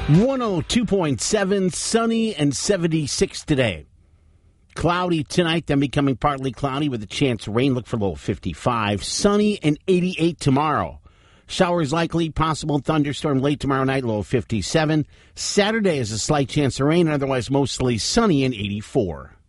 102.7, sunny and 76 today. Cloudy tonight, then becoming partly cloudy with a chance of rain. Look for low 55. Sunny and 88 tomorrow. Showers likely, possible thunderstorm late tomorrow night, low 57. Saturday is a slight chance of rain, otherwise mostly sunny and 84.